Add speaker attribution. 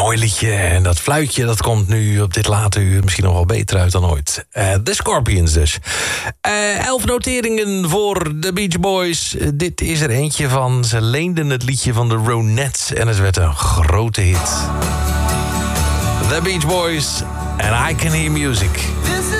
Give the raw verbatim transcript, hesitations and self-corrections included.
Speaker 1: mooi liedje. En dat fluitje, dat komt nu op dit late uur misschien nog wel beter uit dan ooit. Uh, The Scorpions dus. Uh, elf noteringen voor de Beach Boys. Uh, dit is er eentje van. Ze leenden het liedje van de Ronettes. En het werd een grote hit. The Beach Boys. And I Can Hear Music.